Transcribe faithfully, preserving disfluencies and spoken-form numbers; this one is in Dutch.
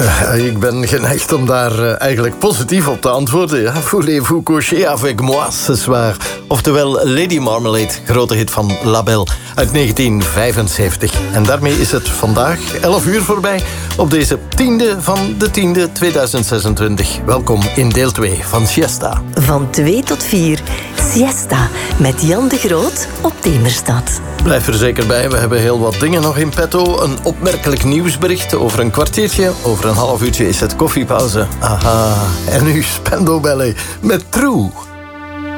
Uh, ik ben geneigd om daar uh, eigenlijk positief op te antwoorden. Ja. Voulez-vous coucher avec moi ce soir? Oftewel Lady Marmalade, grote hit van Label uit negentien vijfenzeventig. En daarmee is het vandaag elf uur voorbij op deze tiende van de tiende tweeduizend zesentwintig. Welkom in deel twee van Siesta. Van twee tot vier, Siesta met Jan de Groot op Demerstad. Blijf er zeker bij, we hebben heel wat dingen nog in petto. Een opmerkelijk nieuwsbericht over een kwartiertje. Over een half uurtje is het koffiepauze. Aha, en nu Spandau Ballet met True.